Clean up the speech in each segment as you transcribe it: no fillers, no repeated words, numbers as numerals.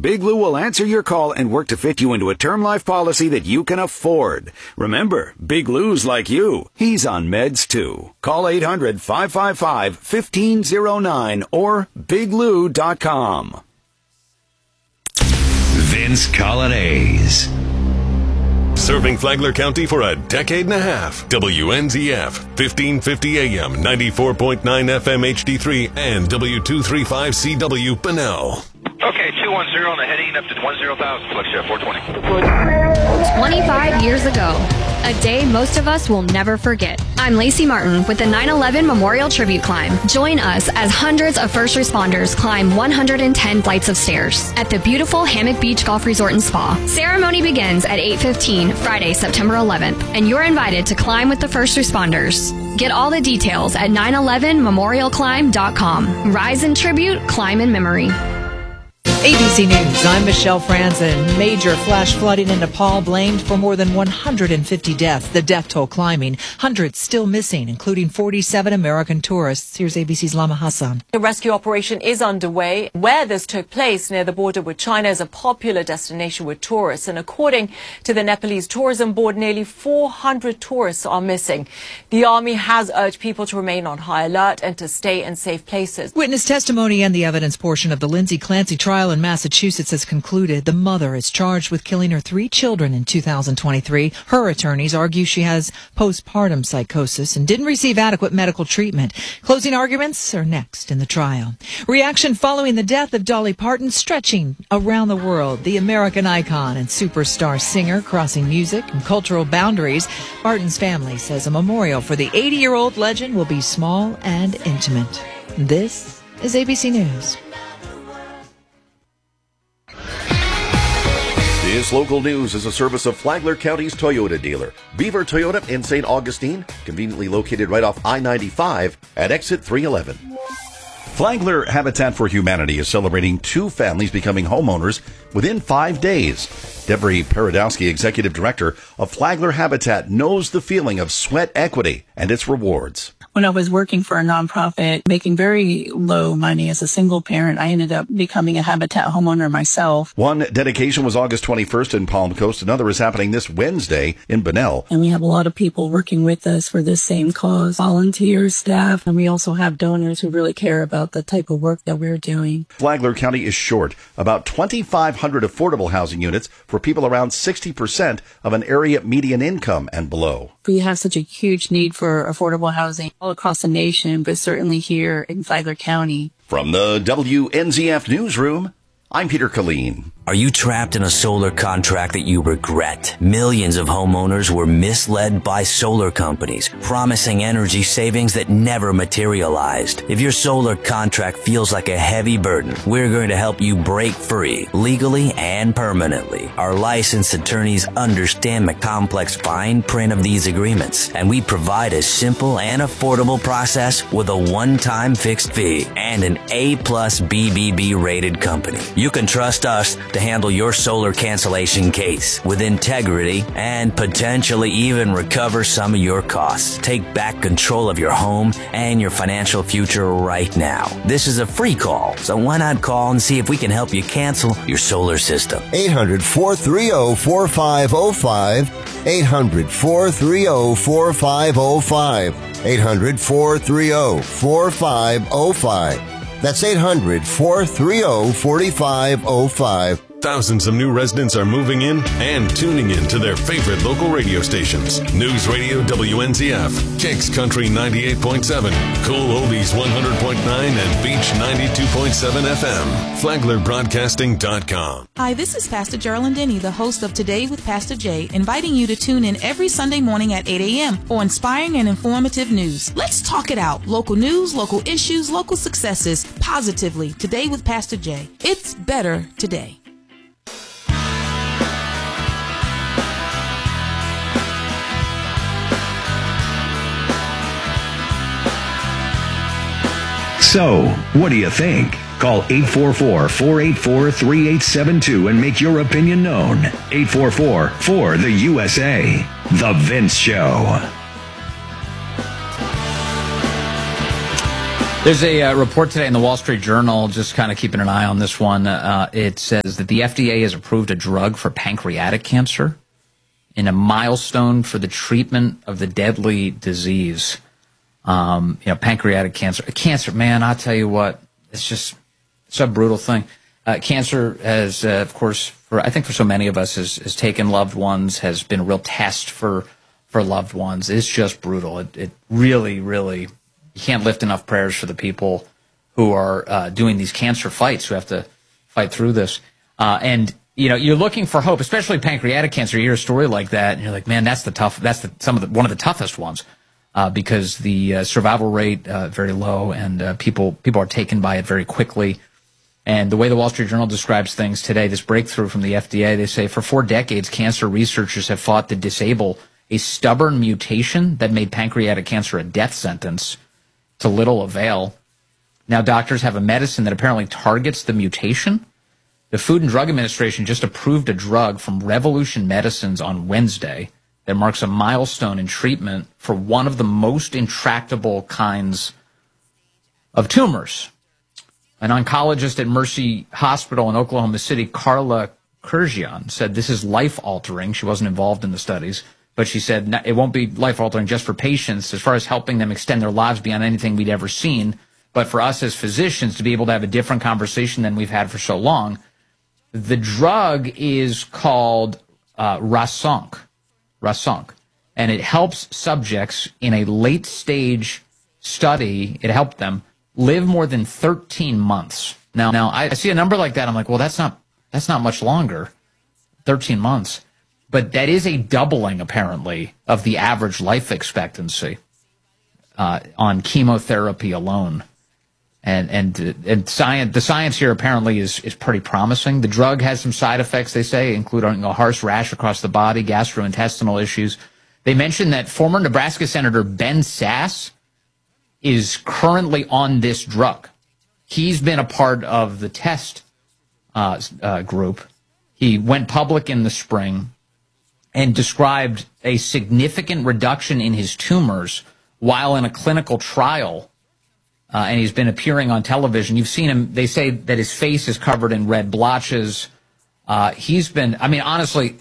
Big Lou will answer your call and work to fit you into a term life policy that you can afford. Remember, Big Lou's like you. He's on meds too. Call 800-555-1509 or biglou.com. Vince Colonnese. Serving Flagler County for a decade and a half. WNZF, 1550 AM, 94.9 FM HD3, and W235CW Bunnell. Okay, 210 on the heading up to 10,000, flex 420. 25 years ago, a day most of us will never forget. I'm Lacey Martin with the 9/11 Memorial Tribute Climb. Join us as hundreds of first responders climb 110 flights of stairs at the beautiful Hammock Beach Golf Resort and Spa. Ceremony begins at 8:15 Friday, September 11th, and you're invited to climb with the first responders. Get all the details at 911memorialclimb.com. Rise in tribute, climb in memory. ABC News, I'm Michelle Franzen. Major flash flooding in Nepal blamed for more than 150 deaths. The death toll climbing. Hundreds still missing, including 47 American tourists. Here's ABC's Lama Hassan. The rescue operation is underway. Where this took place, near the border with China, is a popular destination with tourists. And according to the Nepalese Tourism Board, nearly 400 tourists are missing. The army has urged people to remain on high alert and to stay in safe places. Witness testimony and the evidence portion of the Lindsay Clancy trial in Massachusetts has concluded. The mother is charged with killing her 3 children in 2023. Her attorneys argue she has postpartum psychosis and didn't receive adequate medical treatment. Closing arguments are next in the trial. Reaction following the death of Dolly Parton stretching around the world. The American icon and superstar singer crossing music and cultural boundaries. Parton's family says a memorial for the 80-year-old legend will be small and intimate. This is ABC News. This local news is a service of Flagler County's Toyota dealer, Beaver Toyota in St. Augustine, conveniently located right off I-95 at exit 311. Flagler Habitat for Humanity is celebrating 2 families becoming homeowners within 5 days. Deborah Paradowski, Executive Director of Flagler Habitat, knows the feeling of sweat equity and its rewards. When I was working for a nonprofit, making very low money as a single parent, I ended up becoming a Habitat homeowner myself. One dedication was August 21st in Palm Coast. Another is happening this Wednesday in Bunnell. And we have a lot of people working with us for this same cause, volunteers, staff, and we also have donors who really care about the type of work that we're doing. Flagler County is short about 2,500 affordable housing units for people around 60% of an area median income and below. We have such a huge need for affordable housing all across the nation, but certainly here in Flagler County. From the WNZF Newsroom, I'm Peter Killeen. Are you trapped in a solar contract that you regret? Millions of homeowners were misled by solar companies, promising energy savings that never materialized. If your solar contract feels like a heavy burden, we're going to help you break free, legally and permanently. Our licensed attorneys understand the complex fine print of these agreements, and we provide a simple and affordable process with a one-time fixed fee and an A+ BBB rated company. You can trust us to handle your solar cancellation case with integrity and potentially even recover some of your costs. Take back control of your home and your financial future right now. This is a free call, so why not call and see if we can help you cancel your solar system. 800-430-4505. 800-430-4505. 800-430-4505. That's 800-430-4505. Thousands of new residents are moving in and tuning in to their favorite local radio stations. News Radio WNZF, Kicks Country 98.7, Cool Oldies 100.9, and Beach 92.7 FM. FlaglerBroadcasting.com. Hi, this is Pastor Geraldine Denny, the host of Today with Pastor Jay, inviting you to tune in every Sunday morning at 8 a.m. for inspiring and informative news. Let's talk it out. Local news, local issues, local successes, positively. Today with Pastor Jay. It's better today. So, what do you think? Call 844-484-3872 and make your opinion known. 844-4-the-USA. The Vince Show. There's a report today in the Wall Street Journal, just kind of keeping an eye on this one. It says that the FDA has approved a drug for pancreatic cancer in a milestone for the treatment of the deadly disease. Pancreatic cancer. Cancer, man, I'll tell you what, it's a brutal thing. Cancer has, of course, I think for so many of us, has taken loved ones, has been a real test for loved ones. It's just brutal. It really, really... You can't lift enough prayers for the people who are doing these cancer fights, who have to fight through this. And you're looking for hope, especially pancreatic cancer. You hear a story like that, and you're like, man, that's one of the toughest ones, because the survival rate very low, and people are taken by it very quickly. And the way the Wall Street Journal describes things today, this breakthrough from the FDA, they say for 4 decades, cancer researchers have fought to disable a stubborn mutation that made pancreatic cancer a death sentence, to little avail. Now doctors have a medicine that apparently targets the mutation. The Food and Drug Administration just approved a drug from Revolution Medicines on Wednesday that marks a milestone in treatment for one of the most intractable kinds of tumors. An oncologist at Mercy Hospital in Oklahoma City, Carla Kurzian, said this is life-altering. She wasn't involved in the studies, but she said it won't be life-altering just for patients as far as helping them extend their lives beyond anything we'd ever seen, but for us as physicians to be able to have a different conversation than we've had for so long. The drug is called Rasunc, and it helps subjects in a late-stage study. It helped them live more than 13 months. Now I see a number like that. I'm like, well, that's not much longer, 13 months. But that is a doubling, apparently, of the average life expectancy on chemotherapy alone. And the science here apparently is pretty promising. The drug has some side effects, they say, including a harsh rash across the body, gastrointestinal issues. They mentioned that former Nebraska Senator Ben Sasse is currently on this drug. He's been a part of the test group. He went public in the spring and described a significant reduction in his tumors while in a clinical trial. And he's been appearing on television. You've seen him. They say that his face is covered in red blotches. Honestly,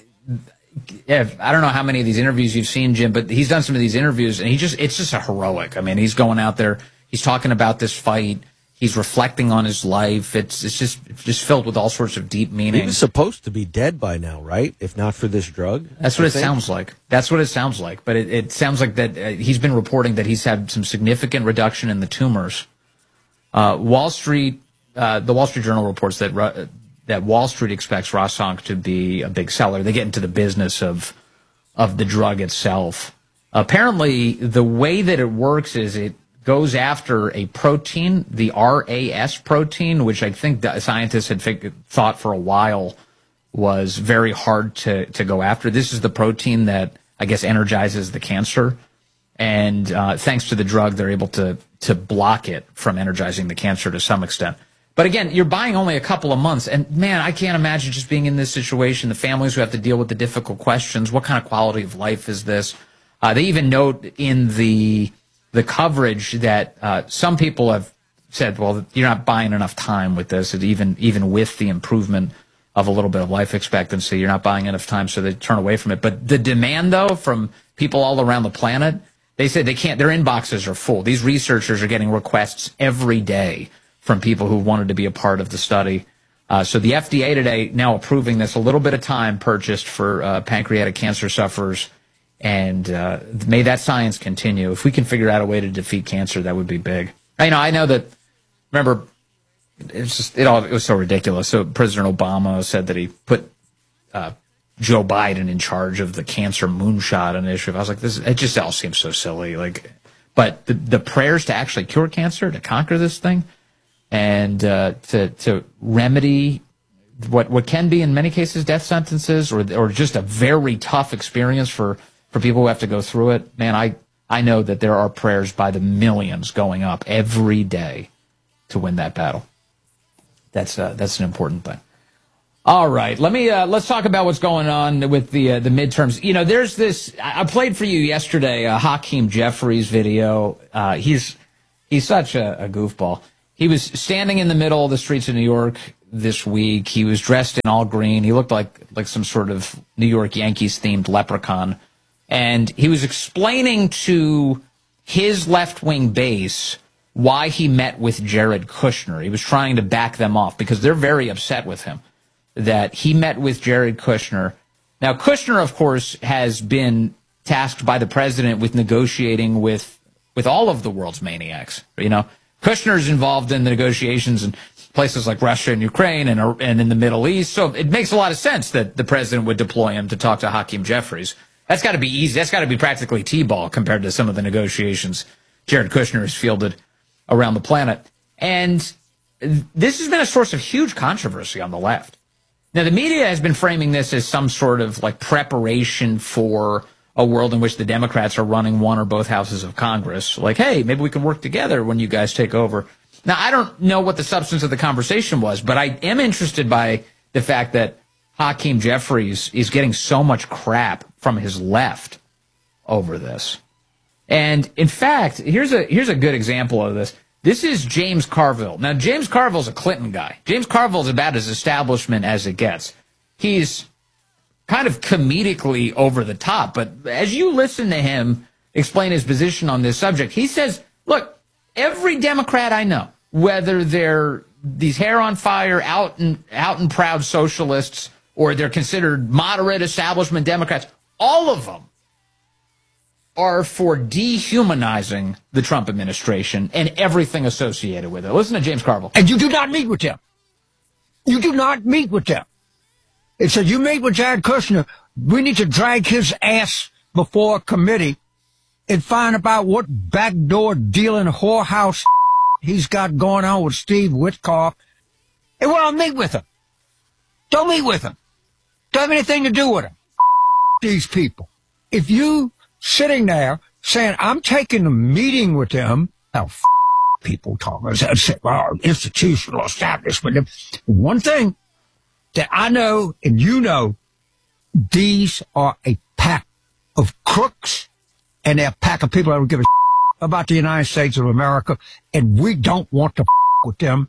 I don't know how many of these interviews you've seen, Jim, but he's done some of these interviews, and it's just a heroic. I mean, he's going out there. He's talking about this fight. He's reflecting on his life. It's just filled with all sorts of deep meaning. He was supposed to be dead by now, right? If not for this drug. That's what it sounds like. That's what it sounds like. But it sounds like that he's been reporting that he's had some significant reduction in the tumors. The Wall Street Journal reports that Wall Street expects Rasunc to be a big seller. They get into the business of the drug itself. Apparently, the way that it works is it goes after a protein, the RAS protein, which I think scientists had thought for a while was very hard to go after. This is the protein that I guess energizes the cancer. And thanks to the drug, they're able to block it from energizing the cancer to some extent. But again, you're buying only a couple of months. And man, I can't imagine just being in this situation, the families who have to deal with the difficult questions. What kind of quality of life is this? They even note in the coverage that some people have said, well, you're not buying enough time with this. And even with the improvement of a little bit of life expectancy, you're not buying enough time, so they turn away from it. But the demand, though, from people all around the planet, they said they can't, their inboxes are full. These researchers are getting requests every day from people who wanted to be a part of the study. So the FDA today now approving this, a little bit of time purchased for pancreatic cancer sufferers. And may that science continue. If we can figure out a way to defeat cancer, that would be big. I know that, remember, it was so ridiculous. So President Obama said that he put Joe Biden in charge of the cancer moonshot initiative. I was like, it just all seems so silly. But the prayers to actually cure cancer, to conquer this thing, and to remedy what can be in many cases death sentences or just a very tough experience for people who have to go through it. Man, I know that there are prayers by the millions going up every day to win that battle. That's an important thing. All right, let's talk about what's going on with the midterms. There's this. I played for you yesterday Hakeem Jeffries video. He's He's such a goofball. He was standing in the middle of the streets of New York this week. He was dressed in all green. He looked like some sort of New York Yankees-themed leprechaun. And he was explaining to his left-wing base why he met with Jared Kushner. He was trying to back them off because they're very upset with him that he met with Jared Kushner. Now, Kushner, of course, has been tasked by the president with negotiating with all of the world's maniacs. You know, Kushner's involved in the negotiations in places like Russia and Ukraine and in the Middle East. So it makes a lot of sense that the president would deploy him to talk to Hakeem Jeffries. That's got to be easy. That's got to be practically T-ball compared to some of the negotiations Jared Kushner has fielded around the planet. And this has been a source of huge controversy on the left. Now, the media has been framing this as some sort of like preparation for a world in which the Democrats are running one or both houses of Congress. Like, hey, maybe we can work together when you guys take over. Now, I don't know what the substance of the conversation was, but I am interested by the fact that Hakeem Jeffries is getting so much crap from his left over this. And in fact, here's a good example of this. This is James Carville. Now, James Carville's a Clinton guy. James Carville's about as establishment as it gets. He's kind of comedically over the top, but as you listen to him explain his position on this subject, he says, look, every Democrat I know, whether they're these hair on fire, out and proud socialists, or they're considered moderate establishment Democrats, all of them are for dehumanizing the Trump administration and everything associated with it. Listen to James Carville. And you do not meet with them. You do not meet with them. It says you meet with Jared Kushner. We need to drag his ass before a committee and find about what backdoor dealing whorehouse he's got going on with Steve Witkoff. And we don't meet with him. Don't meet with him. Don't have anything to do with him. These people. If you sitting there saying, I'm taking a meeting with them, now people talking about institutional establishment. One thing that I know and you know, these are a pack of crooks and they're a pack of people that don't give a about the United States of America, and we don't want to with them.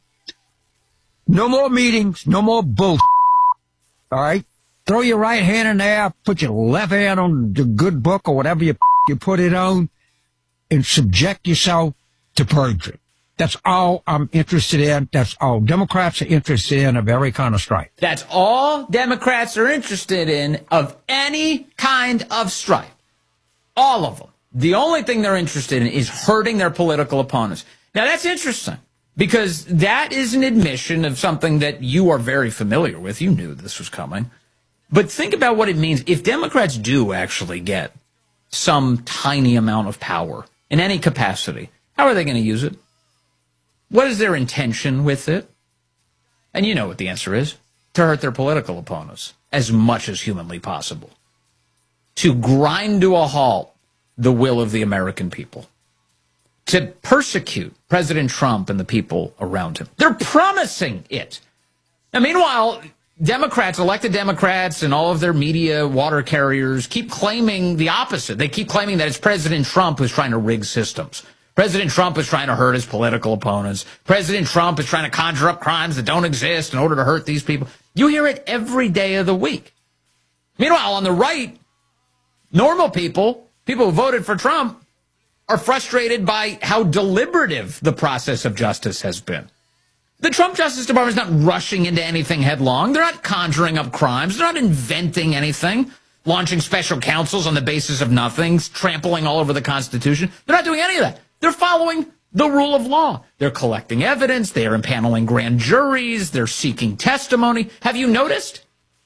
No more meetings, no more bullshit. All right? Throw your right hand in there, put your left hand on the good book or whatever you put it on, and subject yourself to perjury. That's all I'm interested in. That's all Democrats are interested in of every kind of strife. That's all Democrats are interested in of any kind of strife. All of them. The only thing they're interested in is hurting their political opponents. Now, that's interesting because that is an admission of something that you are very familiar with. You knew this was coming. But think about what it means if Democrats do actually get some tiny amount of power in any capacity. How are they going to use it? What is their intention with it? And you know what the answer is. To hurt their political opponents as much as humanly possible. To grind to a halt the will of the American people. To persecute President Trump and the people around him. They're promising it. Now, meanwhile, Democrats, elected Democrats, and all of their media water carriers keep claiming the opposite. They keep claiming that it's President Trump who's trying to rig systems. President Trump is trying to hurt his political opponents. President Trump is trying to conjure up crimes that don't exist in order to hurt these people. You hear it every day of the week. Meanwhile, on the right, normal people who voted for Trump, are frustrated by how deliberative the process of justice has been. The Trump Justice Department is not rushing into anything headlong. They're not conjuring up crimes. They're not inventing anything, launching special counsels on the basis of nothing, trampling all over the Constitution. They're not doing any of that. They're following the rule of law. They're collecting evidence. They are impaneling grand juries. They're seeking testimony. Have you noticed?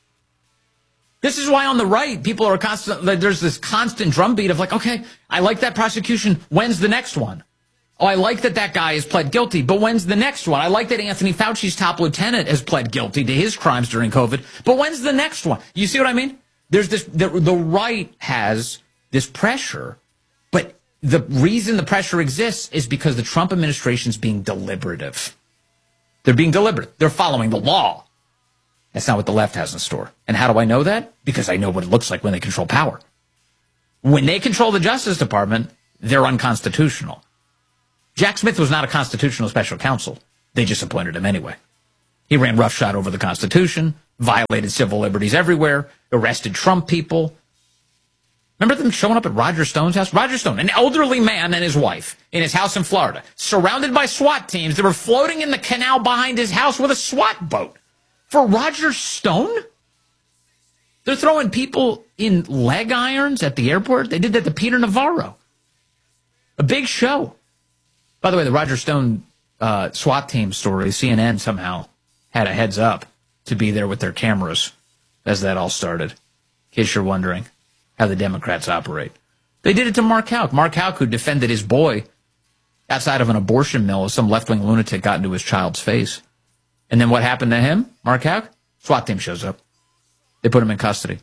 This is why on the right, people are there's this constant drumbeat of like, okay, I like that prosecution. When's the next one? Oh, I like that guy has pled guilty, but when's the next one? I like that Anthony Fauci's top lieutenant has pled guilty to his crimes during COVID, but when's the next one? You see what I mean? There's this, the right has this pressure, but the reason the pressure exists is because the Trump administration is being deliberative. They're being deliberate. They're following the law. That's not what the left has in store. And how do I know that? Because I know what it looks like when they control power. When they control the Justice Department, they're unconstitutional. Jack Smith was not a constitutional special counsel. They just appointed him anyway. He ran roughshod over the Constitution, violated civil liberties everywhere, arrested Trump people. Remember them showing up at Roger Stone's house? Roger Stone, an elderly man and his wife in his house in Florida, surrounded by SWAT teams that were floating in the canal behind his house with a SWAT boat. For Roger Stone? They're throwing people in leg irons at the airport. They did that to Peter Navarro. A big show. By the way, the Roger Stone SWAT team story, CNN somehow had a heads up to be there with their cameras as that all started. In case you're wondering how the Democrats operate. They did it to Mark Houck. Mark Houck, who defended his boy outside of an abortion mill, some left-wing lunatic got into his child's face. And then what happened to him, Mark Houck? SWAT team shows up. They put him in custody.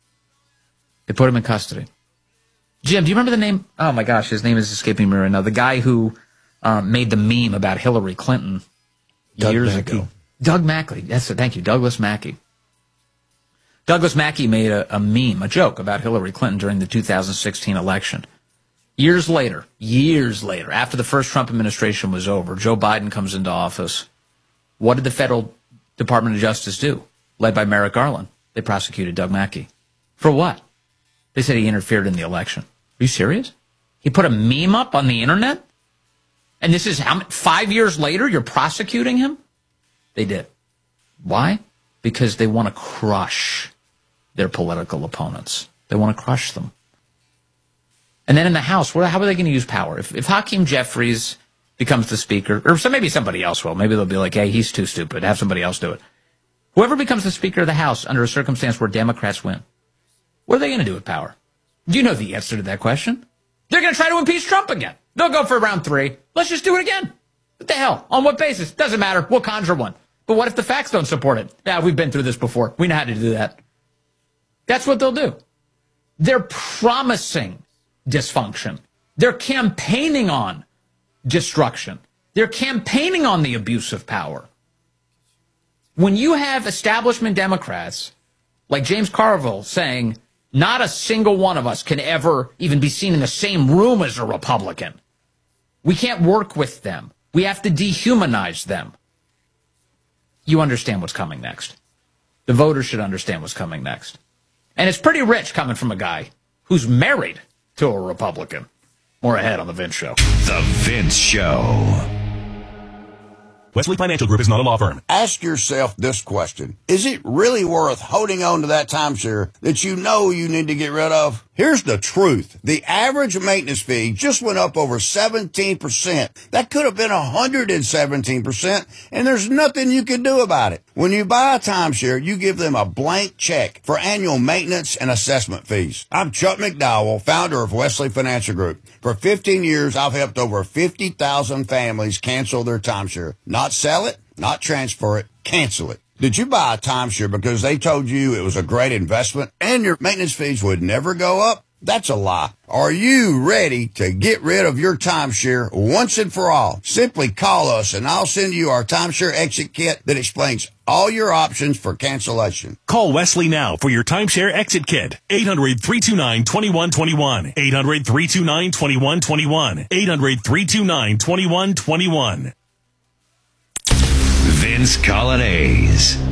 Jim, do you remember the name? Oh, my gosh, his name is escaping me right now. The guy who made the meme about Hillary Clinton years ago. Doug Mackey. Thank you, Douglas Mackey. Douglas Mackey made a meme, a joke about Hillary Clinton during the 2016 election. Years later, after the first Trump administration was over, Joe Biden comes into office. What did the Federal Department of Justice do? Led by Merrick Garland. They prosecuted Doug Mackey. For what? They said he interfered in the election. Are you serious? He put a meme up on the internet? And this is 5 years later, you're prosecuting him? They did. Why? Because they want to crush their political opponents. They want to crush them. And then in the House, how are they going to use power? If Hakeem Jeffries becomes the speaker, or maybe somebody else will. Maybe they'll be like, hey, he's too stupid. Have somebody else do it. Whoever becomes the Speaker of the House under a circumstance where Democrats win, what are they going to do with power? Do you know the answer to that question? They're going to try to impeach Trump again. They'll go for round 3. Let's just do it again. What the hell? On what basis? Doesn't matter. We'll conjure one. But what if the facts don't support it? Yeah, we've been through this before. We know how to do that. That's what they'll do. They're promising dysfunction. They're campaigning on destruction. They're campaigning on the abuse of power. When you have establishment Democrats like James Carville saying, not a single one of us can ever even be seen in the same room as a Republican. We can't work with them. We have to dehumanize them. You understand what's coming next. The voters should understand what's coming next. And it's pretty rich coming from a guy who's married to a Republican. More ahead on The Vince Show. The Vince Show. Wesley Financial Group is not a law firm. Ask yourself this question. Is it really worth holding on to that timeshare that you know you need to get rid of? Here's the truth. The average maintenance fee just went up over 17%. That could have been 117%, and there's nothing you can do about it. When you buy a timeshare, you give them a blank check for annual maintenance and assessment fees. I'm Chuck McDowell, founder of Wesley Financial Group. For 15 years, I've helped over 50,000 families cancel their timeshare. Not sell it, not transfer it, cancel it. Did you buy a timeshare because they told you it was a great investment and your maintenance fees would never go up? That's a lie. Are you ready to get rid of your timeshare once and for all? Simply call us and I'll send you our timeshare exit kit that explains all your options for cancellation. Call Wesley now for your timeshare exit kit. 800-329-2121. 800-329-2121. 800-329-2121. Vince Colonnese.